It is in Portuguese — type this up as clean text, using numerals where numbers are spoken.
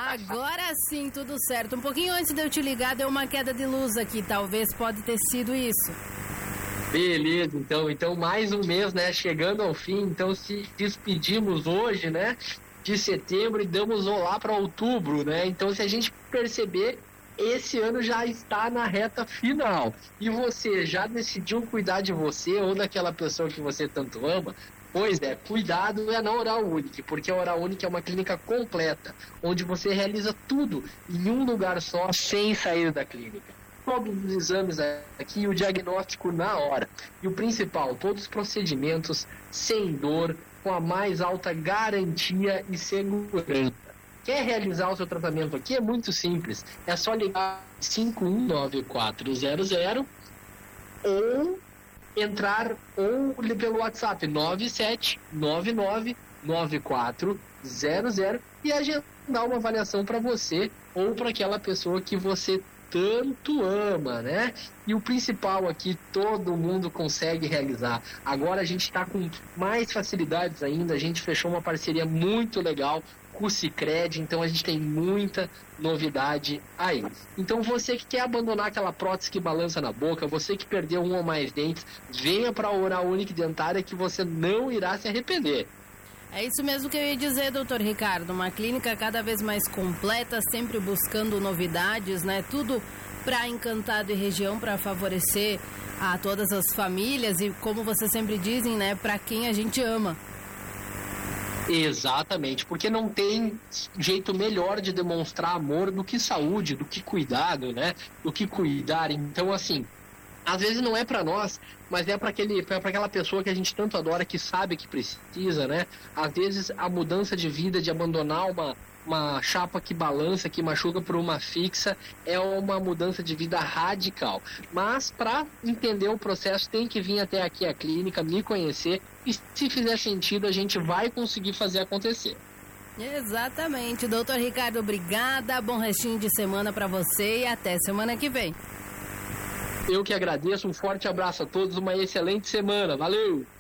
Agora sim, tudo certo. Um pouquinho antes de eu te ligar, deu uma queda de luz aqui. Talvez pode ter sido isso. Beleza, então mais um mês, né, chegando ao fim. Então se despedimos hoje, né, de setembro e damos olá para outubro, né? Então se a gente perceber, esse ano já está na reta final. E você já decidiu cuidar de você ou daquela pessoa que você tanto ama? Pois é, cuidado é na Oral Unique, porque a Oral Unique é uma clínica completa, onde você realiza tudo em um lugar só, sem sair da clínica. Todos os exames aqui e o diagnóstico na hora. E o principal, todos os procedimentos sem dor, com a mais alta garantia e segurança. Quer realizar o seu tratamento aqui? É muito simples. É só ligar 519400 ou entrar ou pelo WhatsApp 97999400 e agendar uma avaliação para você ou para aquela pessoa que você tanto ama, né? E o principal aqui, todo mundo consegue realizar. Agora a gente está com mais facilidades ainda, a gente fechou uma parceria muito legal com o Sicredi, então a gente tem muita novidade aí. Então você que quer abandonar aquela prótese que balança na boca, você que perdeu um ou mais dentes, venha para a Oral Unique Dentária que você não irá se arrepender. É isso mesmo que eu ia dizer, doutor Ricardo. Uma clínica cada vez mais completa, sempre buscando novidades, né? Tudo para Encantado e região, para favorecer a todas as famílias e, como vocês sempre dizem, né? Para quem a gente ama. Exatamente, porque não tem jeito melhor de demonstrar amor do que saúde, do que cuidado, né? Do que cuidar. Então, assim, às vezes não é para nós, mas é para aquela pessoa que a gente tanto adora, que sabe que precisa, né? Às vezes a mudança de vida, de abandonar uma chapa que balança, que machuca, por uma fixa, é uma mudança de vida radical. Mas para entender o processo tem que vir até aqui a clínica, me conhecer, e se fizer sentido a gente vai conseguir fazer acontecer. Exatamente, doutor Ricardo, obrigada, bom restinho de semana para você e até semana que vem. Eu que agradeço, um forte abraço a todos, uma excelente semana, valeu!